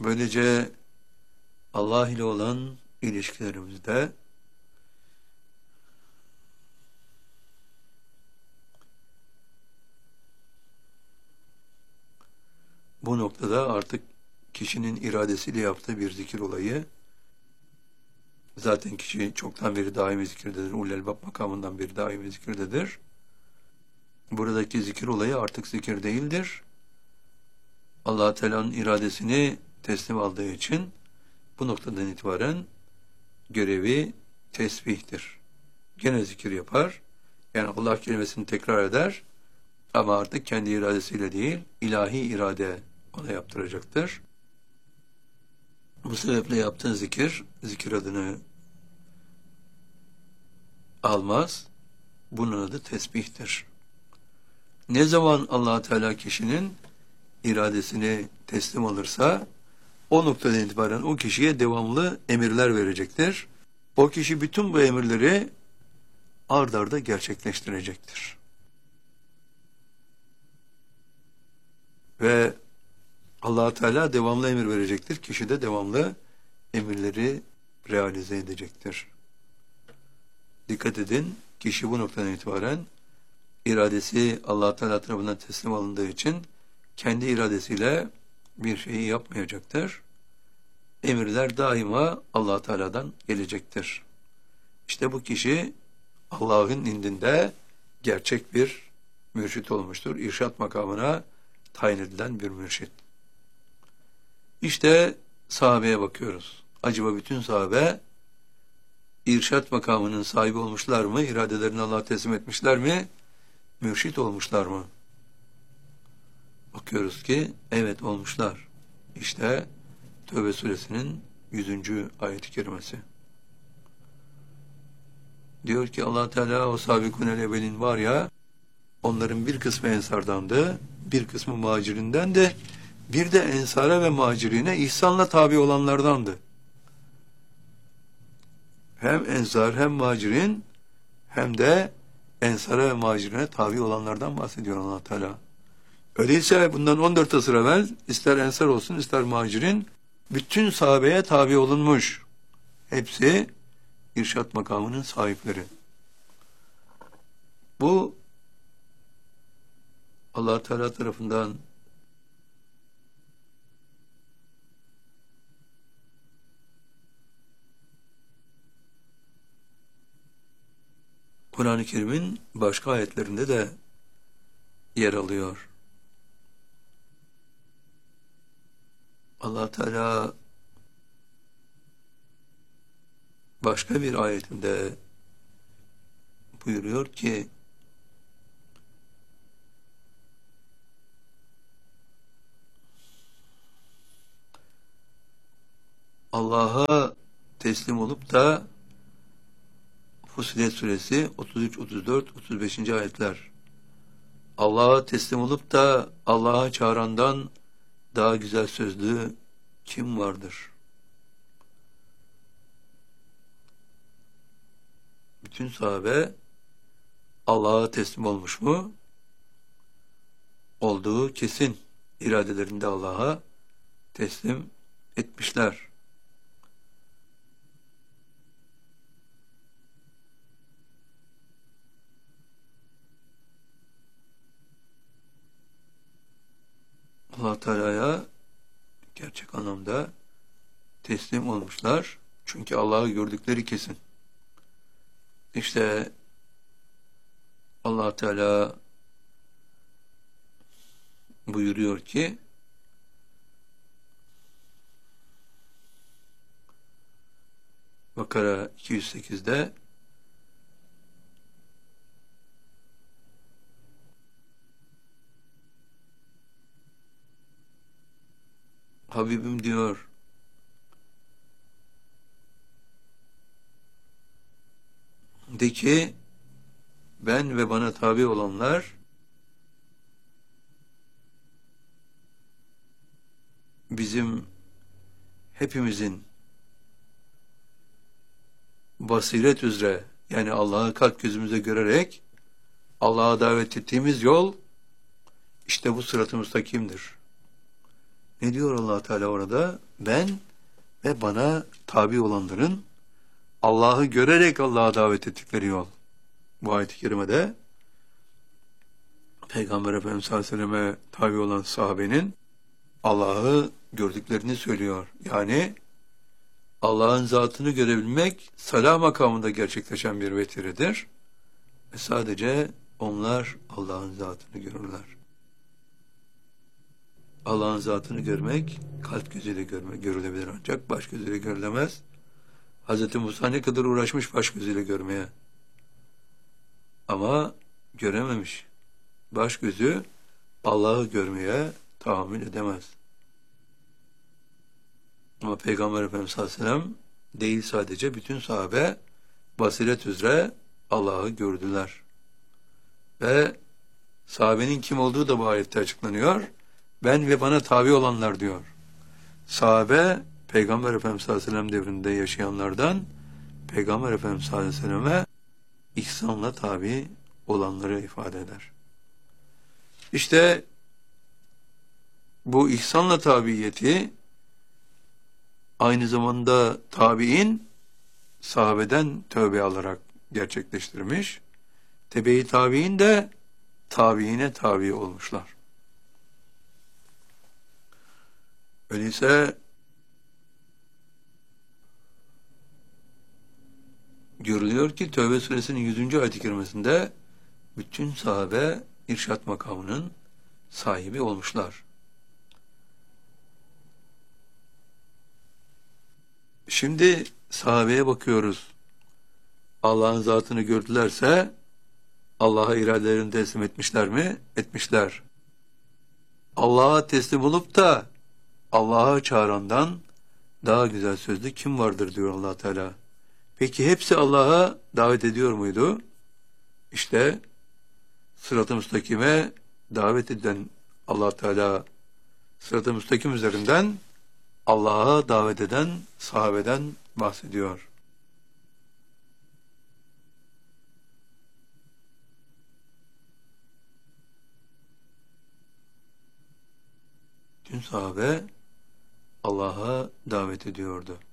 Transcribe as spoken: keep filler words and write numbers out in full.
Böylece Allah ile olan ilişkilerimizde bu noktada artık kişinin iradesiyle yaptığı bir zikir olayı, zaten kişi çoktan beri daimi zikirdedir. Ulul Elbab makamından beri daimi zikirdedir. Buradaki zikir olayı artık zikir değildir. Allah Teala'nın iradesini teslim aldığı için bu noktadan itibaren görevi tesbihtir. Gene zikir yapar. Yani Allah kelimesini tekrar eder. Ama artık kendi iradesiyle değil, ilahi irade ona yaptıracaktır. Bu sebeple yaptığı zikir, zikir adını almaz. Bunun adı tesbihtir. Ne zaman Allah Teala kişinin iradesini teslim alırsa, o noktadan itibaren o kişiye devamlı emirler verecektir. O kişi bütün bu emirleri ard arda gerçekleştirecektir. Ve Allah Teala devamlı emir verecektir. Kişi de devamlı emirleri realize edecektir. Dikkat edin, kişi bu noktadan itibaren iradesi Allah Teala tarafından teslim alındığı için kendi iradesiyle bir şeyi yapmayacaktır. Emirler daima Allah Teala'dan gelecektir. İşte bu kişi Allah'ın indinde gerçek bir mürşit olmuştur. İrşad makamına tayin edilen bir mürşit. İşte sahabeye bakıyoruz. Acaba bütün sahabe irşad makamının sahibi olmuşlar mı? İradelerini Allah'a teslim etmişler mi? Mürşit olmuşlar mı? Bakıyoruz ki evet olmuşlar. İşte Tövbe suresinin yüzüncü ayet-i kerimesi. Diyor ki Allah Teala o sabikunel evvelin var ya, onların bir kısmı ensardandı, bir kısmı muhacirinden de, bir de ensara ve muhacirine ihsanla tabi olanlardandı. Hem ensar hem muhacirin hem de ensara ve muhacirine tabi olanlardan bahsediyor Allah Teala. Öyleyse bundan on dört asır evvel ister ensar olsun ister muhacirin bütün sahabeye tabi olunmuş. Hepsi irşad makamının sahipleri. Bu Allah Teala tarafından Kur'an-ı Kerim'in başka ayetlerinde de yer alıyor. Allah Teala başka bir ayetinde buyuruyor ki Allah'a teslim olup da Fussilet suresi otuz üç, otuz dört, otuz beşinci ayetler. Allah'a teslim olup da Allah'a çağırandan daha güzel sözlü kim vardır? Bütün sahabe Allah'a teslim olmuş mu? Olduğu kesin. İradelerinde Allah'a teslim etmişler. Allah Teala'ya gerçek anlamda teslim olmuşlar. Çünkü Allah'ı gördükleri kesin. İşte Allah Teala buyuruyor ki Bakara iki yüz sekizde Habibim diyor de ki ben ve bana tabi olanlar bizim hepimizin basiret üzere, yani Allah'ı kalp gözümüze görerek Allah'a davet ettiğimiz yol işte bu sırat-ı müstakimdir. Ne diyor Allah Teala orada? Ben ve bana tabi olanların Allah'ı görerek Allah'a davet ettikleri yol. Bu ayet-i kerimede Peygamber Efendimiz sallallahu aleyhi ve selleme tabi olan sahabenin Allah'ı gördüklerini söylüyor. Yani Allah'ın zatını görebilmek salah makamında gerçekleşen bir vetiredir. Ve sadece onlar Allah'ın zatını görürler. Allah'ın zatını görmek kalp gözüyle görme, görülebilir ancak baş gözüyle görülemez. Hazreti Musa ne kadar uğraşmış baş gözüyle görmeye. Ama görememiş. Baş gözü Allah'ı görmeye tahammül edemez. Ama Peygamber Efendimiz sallallahu aleyhi ve sellem değil sadece bütün sahabe basiret üzere Allah'ı gördüler. Ve sahabenin kim olduğu da bu ayette açıklanıyor. Ben ve bana tabi olanlar diyor. Sahabe Peygamber Efendimiz sallallahu aleyhi ve sellem devrinde yaşayanlardan Peygamber Efendimiz sallallahu aleyhi ve selleme ihsanla tabi olanları ifade eder. İşte bu ihsanla tabiyeti aynı zamanda tabi'in sahabeden tövbe alarak gerçekleştirmiş. Tebe-i tabi'in de tabi'ine tabi olmuşlar. Öyleyse görülüyor ki Tevbe suresinin yüzüncü ayet-i kerimesinde bütün sahabe irşat makamının sahibi olmuşlar. Şimdi sahabeye bakıyoruz. Allah'ın zatını gördülerse Allah'a iradelerini teslim etmişler mi? Etmişler. Allah'a teslim olup da Allah'a çağırandan daha güzel sözlü kim vardır diyor Allah Teala. Peki hepsi Allah'a davet ediyor muydu? İşte sırat-ı müstakime davet eden Allah Teala sırat-ı müstakim üzerinden Allah'a davet eden sahabeden bahsediyor. Tüm sahabe Allah'a davet ediyordu.